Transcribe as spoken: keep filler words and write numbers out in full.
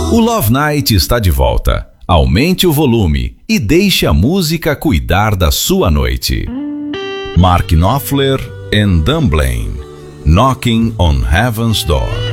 O Love Night está de volta. Aumente o volume e deixe a música cuidar da sua noite. Mark Knopfler and Dunblane, Knocking on Heaven's Door.